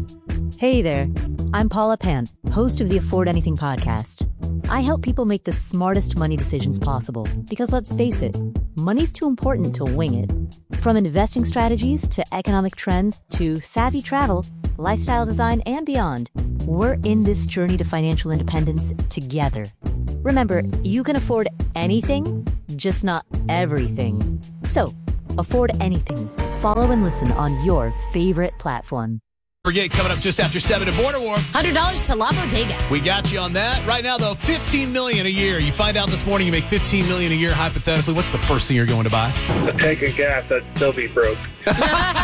Hey there, I'm Paula Pant, host of the Afford Anything podcast. I help people make the smartest money decisions possible because let's face it, money's too important to wing it. From investing strategies to economic trends to savvy travel, lifestyle design, and beyond, we're in this journey to financial independence together. Remember, you can afford anything, just not everything. So, afford anything. Follow and listen on your favorite platform. Brigade coming up just after 7 at Border War. $100 to La Bodega. We got you on that. Right now, though, $15 million a year. You find out this morning you make $15 million a year, hypothetically. What's the first thing you're going to buy? A tank of gas, I'd still be broke.